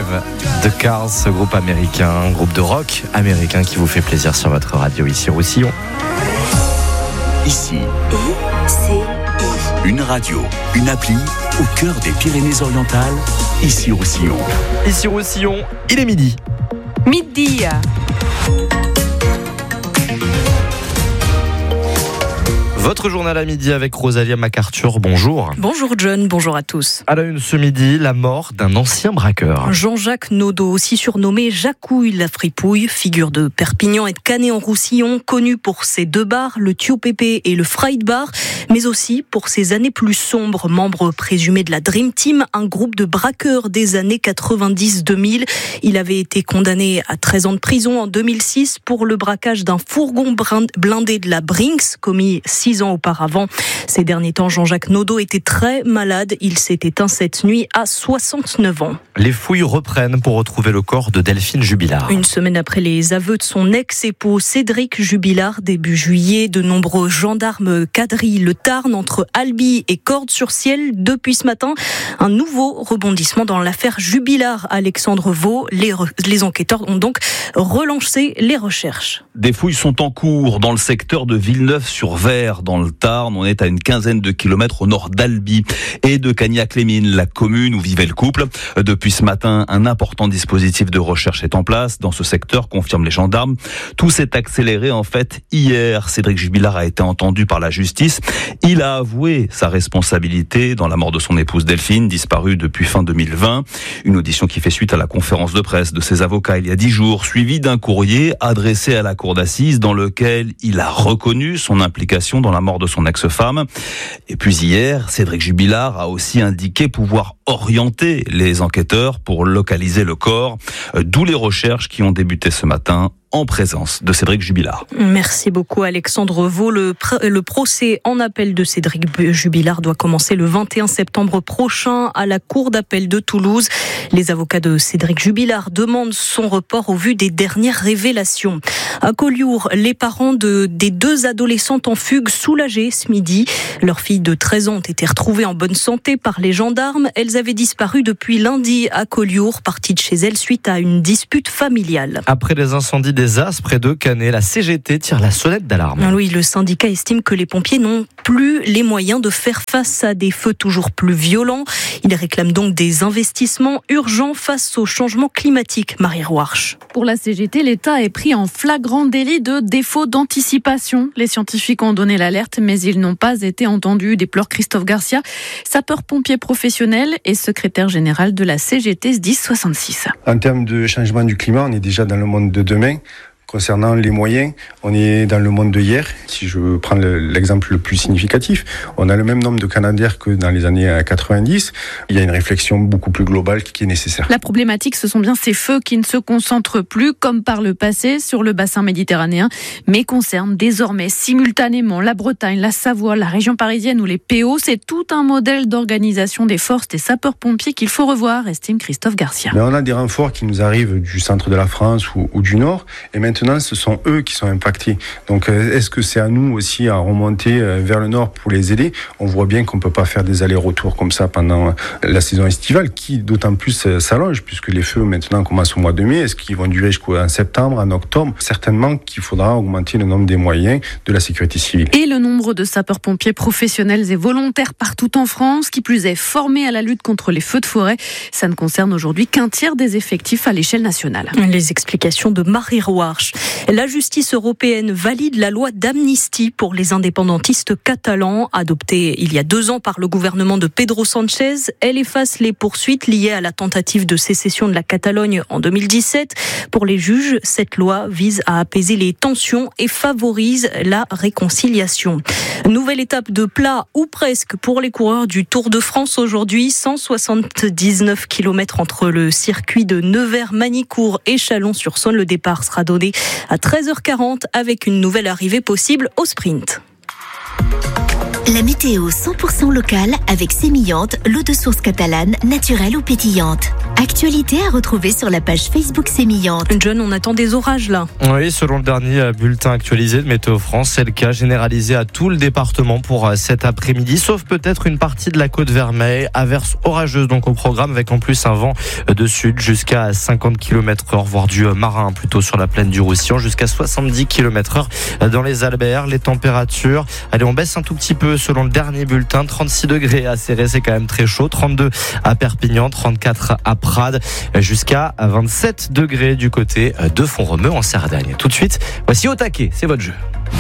The Cars, ce groupe américain, groupe de rock américain qui vous fait plaisir sur votre radio ici Roussillon. Ici, une radio, une appli au cœur des Pyrénées-Orientales, ici Roussillon. Ici Roussillon, il est midi. Midi. Votre journal à midi avec Rosalia MacArthur, bonjour. Bonjour John, bonjour à tous. À la une ce midi, la mort d'un ancien braqueur. Jean-Jacques Naudot, aussi surnommé Jacouille la fripouille, figure de Perpignan et de Canet-en-Roussillon, connu pour ses 2 bars, le Tio Pépé et le Fried Bar, mais aussi pour ses années plus sombres, membre présumé de la Dream Team, un groupe de braqueurs des années 90-2000. Il avait été condamné à 13 ans de prison en 2006 pour le braquage d'un fourgon blindé de la Brinks, commis 6 ans auparavant. Ces derniers temps, Jean-Jacques Naudot était très malade. Il s'est éteint cette nuit à 69 ans. Les fouilles reprennent pour retrouver le corps de Delphine Jubilard. Une semaine après les aveux de son ex-époux Cédric Jubilard, début juillet, de nombreux gendarmes quadrillent le Tarn entre Albi et Cordes-sur-Ciel. Depuis ce matin, un nouveau rebondissement dans l'affaire Jubilard. Alexandre Vaux, les enquêteurs ont donc relancé les recherches. Des fouilles sont en cours dans le secteur de Villeneuve-sur-Ver, dans le Tarn. On est à une quinzaine de kilomètres au nord d'Albi et de Cagnac-les-Mines, la commune où vivait le couple. Depuis ce matin, un important dispositif de recherche est en place dans ce secteur, confirment les gendarmes. Tout s'est accéléré en fait hier. Cédric Jubilard a été entendu par la justice. Il a avoué sa responsabilité dans la mort de son épouse Delphine, disparue depuis fin 2020. Une audition qui fait suite à la conférence de presse de ses avocats il y a 10 jours, suivie d'un courrier adressé à la cour d'assises dans lequel il a reconnu son implication dans la mort de son ex-femme. Et puis hier, Cédric Jubilard a aussi indiqué pouvoir orienter les enquêteurs pour localiser le corps, d'où les recherches qui ont débuté ce matin en présence de Cédric Jubilard. Merci beaucoup Alexandre Vaux. Le procès en appel de Cédric Jubilard doit commencer le 21 septembre prochain à la cour d'appel de Toulouse. Les avocats de Cédric Jubilard demandent son report au vu des dernières révélations. À Collioure, les parents des 2 adolescentes en fugue soulagés ce midi. Leurs filles de 13 ans ont été retrouvées en bonne santé par les gendarmes. Elles avaient disparu depuis lundi à Collioure, parties de chez elles suite à une dispute familiale. Après les incendies des As près de Canet, la CGT tire la sonnette d'alarme. Oui, le syndicat estime que les pompiers n'ont plus les moyens de faire face à des feux toujours plus violents. Il réclame donc des investissements urgents face au changement climatique. Marie Rouarche. Pour la CGT, l'État est pris en flagrant délit de défaut d'anticipation. Les scientifiques ont donné l'alerte, mais ils n'ont pas été entendus, déplore Christophe Garcia, sapeur-pompier professionnel et secrétaire général de la CGT SDIS 66. En termes de changement du climat, on est déjà dans le monde de demain. Concernant les moyens, on est dans le monde de hier. Si je prends l'exemple le plus significatif, on a le même nombre de Canadaires que dans les années 90. Il y a une réflexion beaucoup plus globale qui est nécessaire. La problématique, ce sont bien ces feux qui ne se concentrent plus, comme par le passé, sur le bassin méditerranéen, mais concernent désormais simultanément la Bretagne, la Savoie, la région parisienne ou les PO. C'est tout un modèle d'organisation des forces des sapeurs-pompiers qu'il faut revoir, estime Christophe Garcia. Mais on a des renforts qui nous arrivent du centre de la France ou du Nord, et maintenant ce sont eux qui sont impactés. Donc est-ce que c'est à nous aussi à remonter vers le Nord pour les aider ? On voit bien qu'on ne peut pas faire des allers-retours comme ça pendant la saison estivale, qui d'autant plus s'allonge, puisque les feux maintenant commencent au mois de mai. Est-ce qu'ils vont durer jusqu'en septembre, en octobre ? Certainement qu'il faudra augmenter le nombre des moyens de la sécurité civile. Et le nombre de sapeurs-pompiers professionnels et volontaires partout en France, qui plus est formés à la lutte contre les feux de forêt. Ça ne concerne aujourd'hui qu'un tiers des effectifs à l'échelle nationale. Les explications de Marie Rouarche. La justice européenne valide la loi d'amnistie pour les indépendantistes catalans, adoptée il y a 2 ans par le gouvernement de Pedro Sánchez. Elle efface les poursuites liées à la tentative de sécession de la Catalogne en 2017. Pour les juges, cette loi vise à apaiser les tensions et favorise la réconciliation. Nouvelle étape de plat ou presque pour les coureurs du Tour de France aujourd'hui. 179 km entre le circuit de Nevers-Manicourt et Chalon-sur-Saône. Le départ sera donné à 13h40 avec une nouvelle arrivée possible au sprint. La météo 100% locale avec Sémillante, l'eau de source catalane, naturelle ou pétillante. Actualité à retrouver sur la page Facebook Sémillante. John, on attend des orages là. Oui, selon le dernier bulletin actualisé de Météo France, c'est le cas généralisé à tout le département pour cet après-midi, sauf peut-être une partie de la côte Vermeille. Averse orageuse donc au programme, avec en plus un vent de sud jusqu'à 50 km/h, voire du marin plutôt sur la plaine du Roussillon, jusqu'à 70 km/h dans les Albères. Les températures, allez, on baisse un tout petit peu selon le dernier bulletin. 36 degrés à Cérès, c'est quand même très chaud. 32 à Perpignan, 34 à Prades, jusqu'à 27 degrés du côté de Font-Romeu en Cerdagne. Tout de suite, voici Au taquet, c'est votre jeu.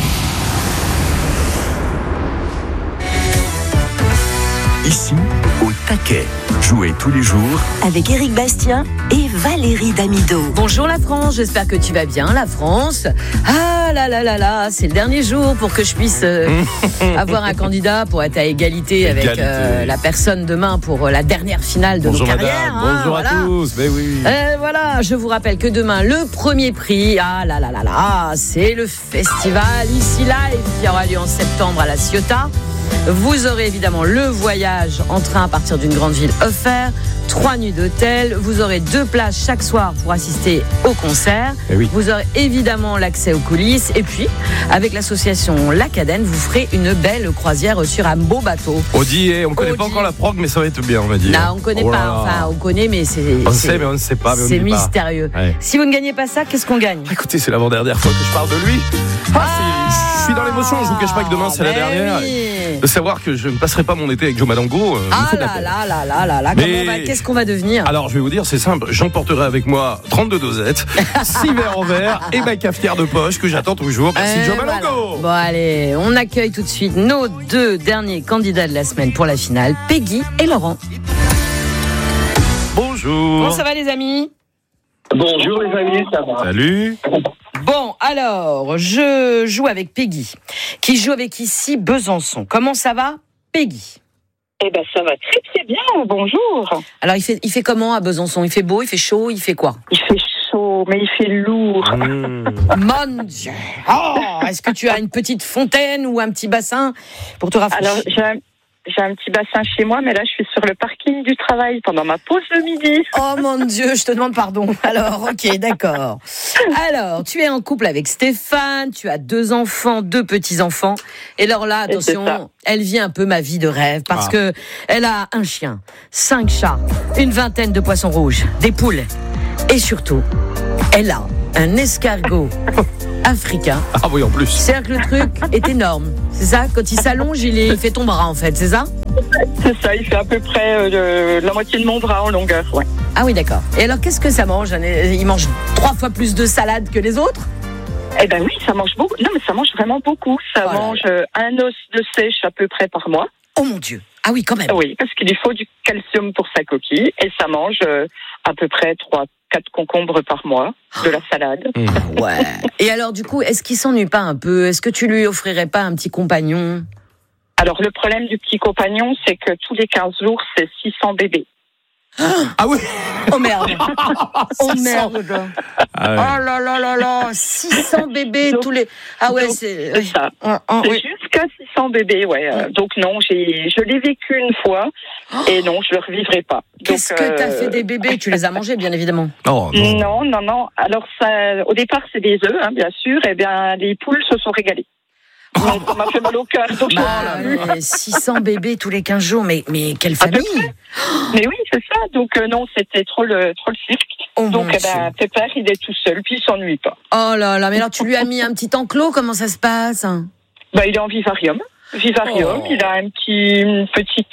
Ici, Au taquet. Jouez tous les jours avec Éric Bastien et Valérie Damido. Bonjour la France, j'espère que tu vas bien la France. Ah là là là là, c'est le dernier jour pour que je puisse avoir un candidat pour être à égalité avec la personne demain pour la dernière finale de nos carrières. Bonjour à tous, mais oui. Voilà, je vous rappelle que demain, le premier prix, ah là là là là, c'est le festival Ici Live qui aura lieu en septembre à La Ciotat. Vous aurez évidemment le voyage en train à partir d'une grande ville offert, 3 nuits d'hôtel, vous aurez 2 places chaque soir pour assister au concert, vous aurez évidemment l'accès aux coulisses et puis avec l'association La Cadenne, vous ferez une belle croisière sur un beau bateau. On ne connaît pas encore la prog, mais ça va être bien, on va dire. Non, on ne connaît pas, enfin on connait, mais c'est... On sait, mais on ne sait pas. C'est mystérieux. Ouais. Si vous ne gagnez pas ça, qu'est-ce qu'on gagne ? Écoutez, c'est l'avant-dernière fois que je parle de lui. Je suis dans l'émotion, je vous cache pas que demain c'est la dernière. Oui. De savoir que je ne passerai pas mon été avec Joe Malango. Qu'est-ce qu'on va devenir ? Alors je vais vous dire, c'est simple, j'emporterai avec moi 32 dosettes, 6 verres en verre et ma cafetière de poche que j'attends toujours. Merci Joe Malango. Bon allez, on accueille tout de suite nos 2 derniers candidats de la semaine pour la finale, Peggy et Laurent. Bonjour. Comment ça va les amis ? Bonjour les amis, ça va ? Salut. Bon, alors, je joue avec Peggy, qui joue avec ici Besançon. Comment ça va, Peggy ? Eh ben, ça va très très bien, bonjour. Alors, il fait comment à Besançon ? Il fait beau, il fait chaud, il fait quoi ? Il fait chaud, mais il fait lourd. Mon Dieu ! Oh, est-ce que tu as une petite fontaine ou un petit bassin pour te rafraîchir ? Alors, j'ai un petit bassin chez moi, mais là, je suis sur le parking du travail pendant ma pause de midi. Oh mon Dieu, je te demande pardon. Alors, ok, d'accord. Alors, tu es en couple avec Stéphane, tu as 2 enfants, 2 petits-enfants. Et alors là, attention, elle vit un peu ma vie de rêve parce que elle a un chien, 5 chats, une vingtaine de poissons rouges, des poules. Et surtout, elle a un escargot africain. Ah oui, en plus. C'est-à-dire que le truc est énorme. C'est ça ? Quand il s'allonge, il fait ton bras, en fait. C'est ça ? C'est ça, il fait à peu près la moitié de mon bras en longueur, ouais. Ah oui, d'accord. Et alors, qu'est-ce que ça mange ? Il mange 3 fois plus de salade que les autres ? Eh ben oui, ça mange beaucoup. Non, mais ça mange vraiment beaucoup. Ça mange un os de sèche à peu près par mois. Oh mon Dieu. Ah oui, quand même. Oui, parce qu'il lui faut du calcium pour sa coquille. Et ça mange à peu près 3-4 concombres par mois, de la salade. Ouais. Et alors, du coup, est-ce qu'il s'ennuie pas un peu ? Est-ce que tu lui offrirais pas un petit compagnon ? Alors, le problème du petit compagnon, c'est que tous les 15 jours, c'est 600 bébés. Ah oui. Oh merde. Oh merde. Ah ouais. Oh là là là là. 600 bébés donc, tous les... Ah ouais, donc, c'est ça. C'est oui. Jusqu'à 600 bébés, ouais. Donc non, je l'ai vécu une fois et non, je ne le revivrai pas. Qu'est-ce que t'as fait des bébés ? Tu les as mangés, bien évidemment. Oh, non. Non. Alors, ça, au départ, c'est des œufs, hein, bien sûr. Et bien, les poules se sont régalées. Mais ça m'a fait mal au cœur. Donc 600 bébés tous les 15 jours, mais quelle famille ! Mais oui, c'est ça. Donc non, c'était trop le cirque. Oh donc Pépère, il est tout seul, puis il s'ennuie pas. Oh là là, mais alors tu lui as mis un petit enclos, comment ça se passe ? Il est en vivarium. Il a une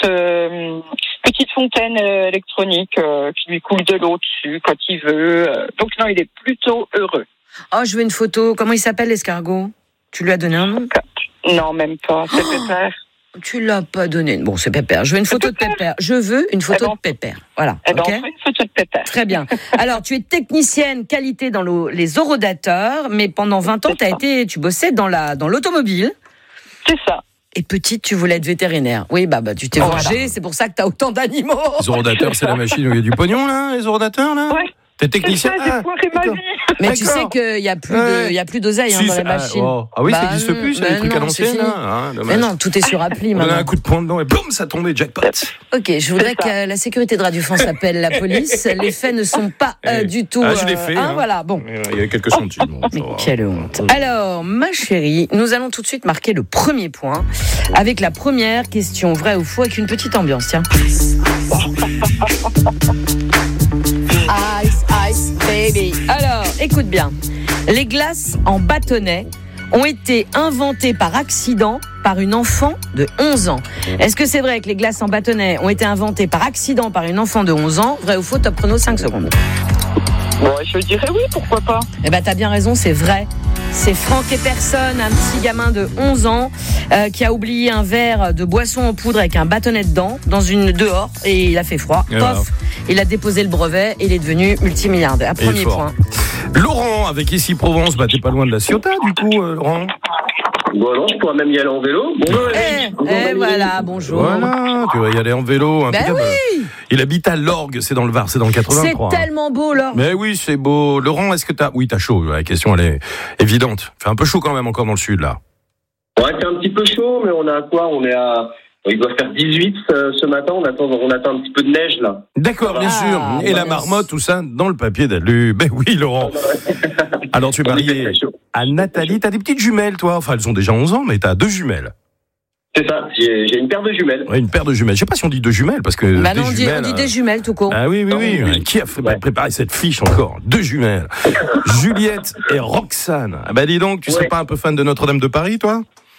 petite fontaine électronique qui lui coule de l'eau dessus quand il veut. Donc non, il est plutôt heureux. Oh, je veux une photo. Comment il s'appelle, l'escargot ? Tu lui as donné un nom ? Non, même pas. C'est Pépère. Tu l'as pas donné. Bon, c'est Pépère. Je veux une photo de Pépère. Je veux une photo de Pépère. Voilà. On fait une photo de Pépère. Très bien. Alors, tu es technicienne qualité dans les orodateurs, mais pendant 20 ans, tu bossais dans l'automobile. C'est ça. Et petite, tu voulais être vétérinaire. Oui, tu t'es vengée, c'est pour ça que tu as autant d'animaux. Les orodateurs, c'est la machine où il y a du pognon, là, les orodateurs, là ? Ouais. T'es technicien. C'est ça, j'ai foiré ma vie. Mais tu sais qu'il y a plus d'oseille dans les machines. Ah oui, ça n'existe plus, c'est des trucs à l'ancienne. Mais non, tout est sur appli On maintenant. a un coup de poing dedans et boum, ça tombait, jackpot. Ok, je voudrais que la sécurité de Radio France appelle la police. Les faits ne sont pas du tout. Je l'ai fait. Voilà, bon. Il y a quelques centimes. Mais quelle honte. Alors, ma chérie, nous allons tout de suite marquer le premier point avec la première question, vrai ou faux, avec une petite ambiance, tiens. Ice, ice, baby. Alors, écoute bien. Les glaces en bâtonnet ont été inventées par accident par une enfant de 11 ans. Est-ce que c'est vrai que les glaces en bâtonnet ont été inventées par accident par une enfant de 11 ans? Vrai ou faux? Top chrono, 5 secondes. Bon, je dirais oui, pourquoi pas. Eh ben, t'as bien raison, c'est vrai. C'est Franck Epperson, un petit gamin de 11 ans, qui a oublié un verre de boisson en poudre avec un bâtonnet dedans, dehors, et il a fait froid. Et Pof, voilà. il a déposé le brevet et il est devenu multimilliardaire. Premier point. Laurent, avec Ici Provence, t'es pas loin de la Ciotat, du coup, Laurent. Bon, non, je pourrais même y aller en vélo. Bonjour, Voilà, bonjour. Voilà, tu vas y aller en vélo. Ben oui. Il habite à Lorgues, c'est dans le Var, c'est dans le 83. C'est tellement beau, Laurent. Mais oui, c'est beau. Laurent, est-ce que t'as... Oui, t'as chaud, la question, elle est évidente. Fait un peu chaud quand même encore dans le sud, là. Ouais, c'est un petit peu chaud, mais on a quoi? Il doit faire 18 ce matin, on attend un petit peu de neige, là. D'accord, bien sûr. Et la marmotte, tout ça, dans le papier d'alu. Ben oui, Laurent. Alors, tu es marié à Nathalie. T'as des petites jumelles, toi? Enfin, elles ont déjà 11 ans, mais t'as 2 jumelles. C'est ça, j'ai une paire de jumelles. Ouais, une paire de jumelles. Je sais pas si on dit 2 jumelles, parce que. Bah non, on dit des jumelles, tout court. Ah oui. Qui a préparé cette fiche encore? 2 jumelles. Juliette et Roxane. Ah bah dis donc, tu serais pas un peu fan de Notre-Dame de Paris, toi?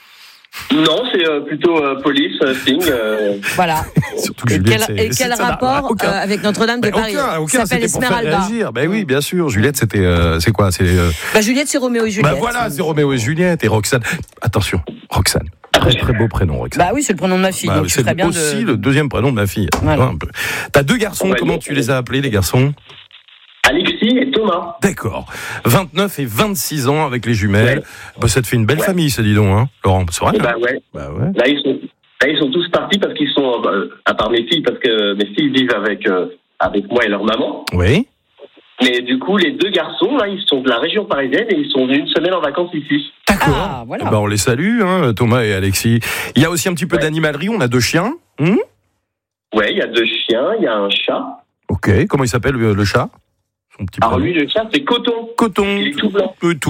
Non, c'est plutôt police, thing. Voilà. Surtout que Juliette, quel rapport avec Notre-Dame de Paris? Aucun, c'était pour faire réagir. Ben oui, bien sûr. Juliette, c'était... c'est quoi? Juliette, c'est Roméo et Juliette. Bah voilà, c'est Roméo et Juliette et Roxane. Attention, Roxane. Très très beau prénom, Roxane. Bah oui, c'est le prénom de ma fille. Donc c'est bien aussi le deuxième prénom de ma fille. Voilà. T'as 2 garçons, comment tu les as appelés, les garçons? Alexis et Thomas. D'accord. 29 et 26 ans avec les jumelles. Bah, ça te fait une belle famille, ça, dis donc, hein, Laurent. C'est vrai? Bah ouais. Là, ils sont tous partis parce qu'ils sont, à part mes filles, parce que mes filles vivent avec moi et leur maman. Oui. Mais du coup, les 2 garçons, là, ils sont de la région parisienne et ils sont venus une semaine en vacances ici. D'accord. Ah, voilà. Bah, on les salue, hein, Thomas et Alexis. Il y a aussi un petit peu d'animalerie. On a 2 chiens. Ouais, il y a 2 chiens, il y a un chat. Ok. Comment il s'appelle, le chat? Alors lui, le chat, c'est Coton. Coton. Il est tout blanc.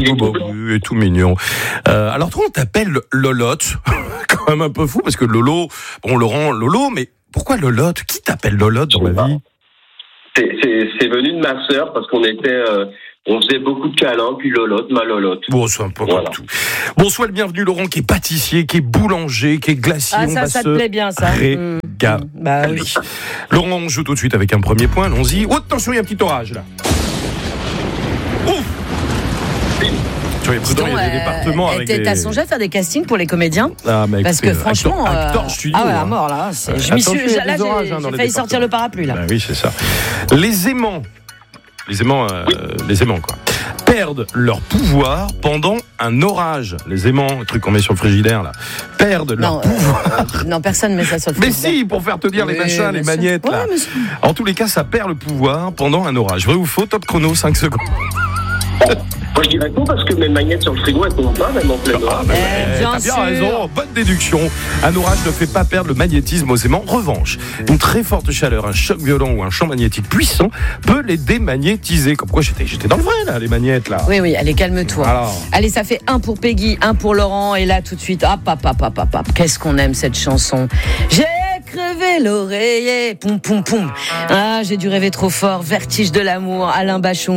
Et tout mignon. Alors toi, on t'appelle Lolotte. Quand même un peu fou, parce que Lolo, bon, Laurent, Lolo, mais pourquoi Lolotte? Qui t'appelle Lolotte dans la vie? C'est venu de ma sœur, parce qu'on on faisait beaucoup de câlins, puis Lolotte, ma Lolotte. Bon, c'est un peu comme tout. Bon, sois le bienvenu, Laurent, qui est pâtissier, qui est boulanger, qui est glacier. Ah, ça te plaît bien, ça. Bah oui. Laurent, on joue tout de suite avec un premier point, allons-y. Oh, attention, il y a un petit orage, là. Ouf! Soyez prudents, il y a des départements avec des... T'as songé à faire des castings pour les comédiens? Parce que franchement... Acteur studio. Ah ouais, à mort, là. J'ai failli sortir le parapluie, là. Bah oui, c'est ça. Les aimants, quoi, perdent leur pouvoir pendant un orage. Les aimants, le truc qu'on met sur le frigidaire, là, perdent leur pouvoir. Non, personne met ça sur le frigidaire. Mais si, pour faire tenir les machins, les magnettes, là. En tous les cas, ça perd le pouvoir pendant un orage. Vrai ou faux? Top chrono, 5 secondes. Moi, je dirais non, parce que mes magnettes sur le frigo, elles tombent pas, même en plein orage. T'as bien raison, bonne déduction. Un orage ne fait pas perdre le magnétisme aux aimants. En revanche, une très forte chaleur, un choc violent ou un champ magnétique puissant peut les démagnétiser. Comme quoi, j'étais dans le vrai, là, les magnettes, là. Oui, allez, calme-toi. Alors. Allez, ça fait 1 pour Peggy, 1 pour Laurent, et là, tout de suite, hop. Qu'est-ce qu'on aime cette chanson. J'ai crevé l'oreiller, poum, poum, poum. Ah, j'ai dû rêver trop fort, vertige de l'amour, Alain Bachung.